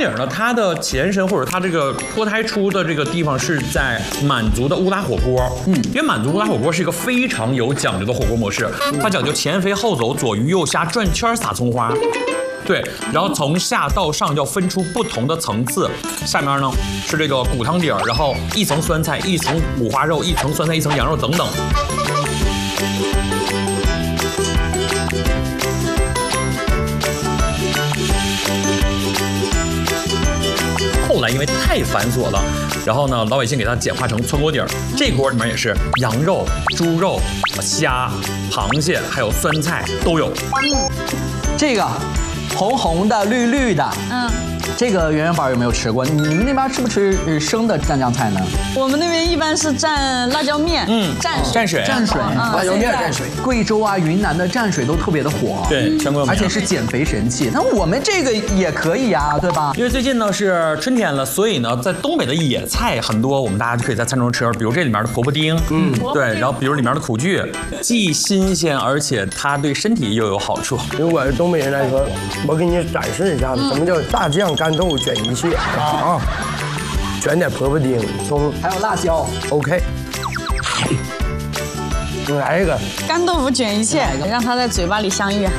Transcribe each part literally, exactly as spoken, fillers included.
顶呢，它的前身或者它这个脱胎出的这个地方是在满族的乌拉火锅。嗯，因为满族乌拉火锅是一个非常有讲究的火锅模式，它讲究前飞后走，左鱼右虾，转圈撒葱花。对，然后从下到上要分出不同的层次，下面呢是这个骨汤底儿，然后一层酸菜，一层五花肉，一层酸菜，一层羊肉等等。后来因为太繁琐了，然后呢，老百姓给它简化成炝锅底儿。这锅里面也是羊肉、猪肉、虾、螃蟹，还有酸菜都有。 嗯，这个红红的、绿绿的，嗯，这个圆圆宝有没有吃过？你们那边吃不吃生的蘸酱菜呢？ 我们那边一般是蘸辣椒面，嗯，蘸蘸水， 蘸水， 辣椒面蘸水。 贵州啊、云南的蘸水都特别的火， 对，全国， 而且是减肥神器。那我们这个也可以啊，对吧？ 因为最近呢是春天了，所以呢，在东北的野菜很多，我们大家就可以在餐桌吃，比如这里面的婆婆丁，嗯，对，然后比如里面的苦苣，既新鲜，而且它对身体又有好处。 如果是东北人来说，我给你展示一下子什么叫大酱干豆腐卷一切啊，卷点婆婆丁、葱， 还有辣椒。 OK， 来一个干豆腐卷一切，让它在嘴巴里相遇。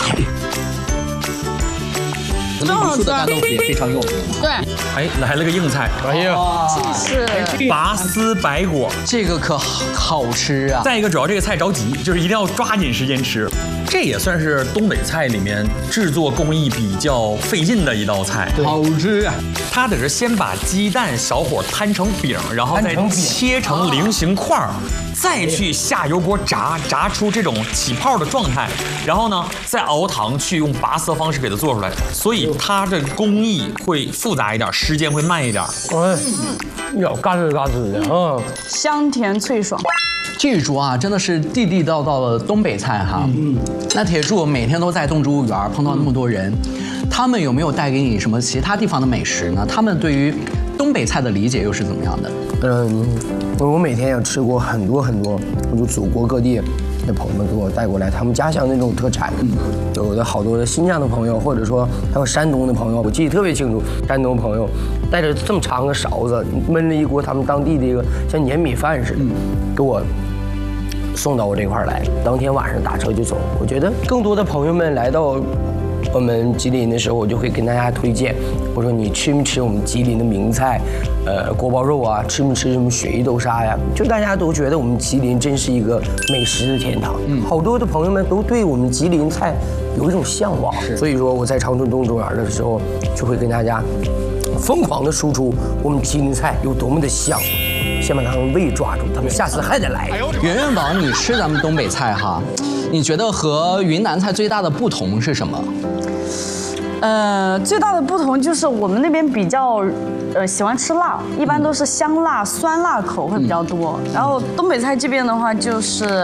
真好吃的干豆腐也非常有名。 对， 哎，来了个硬菜， 哎呀， 是拔丝白果， 这个可好吃啊！ 再一个，主要这个菜着急，就是一定要抓紧时间吃。这也算是东北菜里面制作工艺比较费劲的一道菜， 好吃啊！ 它得是先把鸡蛋小火摊成饼，然后再切成菱形块儿，再去下油锅炸，炸出这种起泡的状态，然后呢再熬糖去用拔丝方式给它做出来，所以它的工艺会复杂一点，时间会慢一点。 哎，要嘎吱嘎吱的啊， 香甜脆爽。 这一桌啊，真的是地地道道的东北菜哈。嗯，那铁柱每天都在动植物园碰到那么多人，他们有没有带给你什么其他地方的美食呢？他们对于东北菜的理解又是怎么样的？ 嗯，我每天也吃过很多很多，我就祖国各地的朋友们给我带过来他们家乡那种特产，有的好多的新疆的朋友，或者说还有山东的朋友，我记得特别清楚，山东朋友带着这么长个勺子，焖了一锅他们当地的一个像粘米饭似的，给我送到我这块儿来，当天晚上打车就走。我觉得更多的朋友们来到我们吉林的时候，我就会跟大家推荐，我说你吃没吃我们吉林的名菜，呃，锅包肉啊，吃没吃什么鳕鱼豆沙呀？就大家都觉得我们吉林真是一个美食的天堂。嗯，好多的朋友们都对我们吉林菜有一种向往，所以说我在长春动植物园的时候，就会跟大家疯狂的输出我们吉林菜有多么的香。先把他们胃抓住，他们下次还得来。 圆圆宝，你吃咱们东北菜哈，你觉得和云南菜最大的不同是什么？ 呃，最大的不同就是我们那边比较，呃，喜欢吃辣，一般都是香辣、酸辣口会比较多。然后东北菜这边的话就是，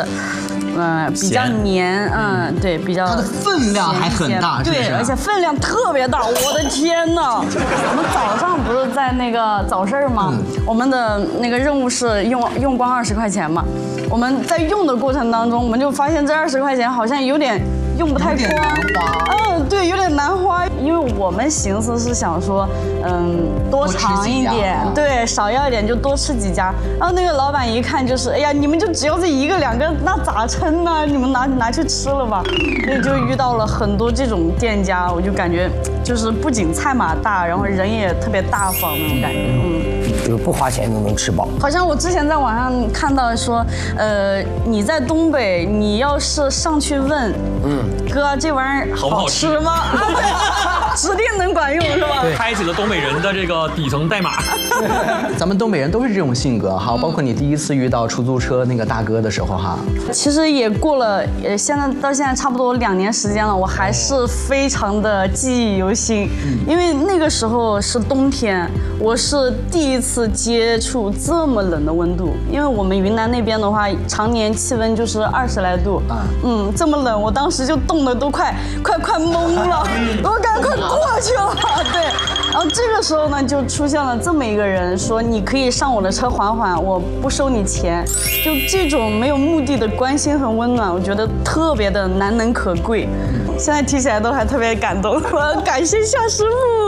嗯、呃，比较黏，嗯，对，比较。 它的分量还很大， 对，而且分量特别大。我的天哪！我们早上不是在那个早市吗？嗯、我们的那个任务是用用光二十块钱嘛。我们在用的过程当中，我们就发现这二十块钱好像有点。用不太光，嗯，对，有点难花，因为我们寻思是想说，嗯，多尝一点，对，少要一点就多吃几家。然后那个老板一看就是，哎呀，你们就只要这一个两个，那咋撑呢？你们拿拿去吃了吧。所以就遇到了很多这种店家，我就感觉就是不仅菜码大，然后人也特别大方那种感觉，嗯。 就是不花钱都能吃饱。 好像我之前在网上看到说，呃，你在东北，你要是上去问，嗯，哥这玩意儿好吃吗？啊，对，指定能管用是吧？ 开启了东北人的这个底层代码。 咱们东北人都是这种性格哈，包括你第一次遇到出租车那个大哥的时候哈， 其实也过了，呃，现在到现在差不多两年时间了，我还是非常的记忆犹新，因为那个时候是冬天，我是第一次接触这么冷的温度，因为我们云南那边的话，常年气温就是二十来度，嗯，这么冷，我当时就冻得都快快快懵了，我赶快过去了，对。然后这个时候呢，就出现了这么一个人，说你可以上我的车缓缓，我不收你钱。就这种没有目的的关心和温暖，我觉得特别的难能可贵。现在提起来都还特别感动，我要感谢夏师傅。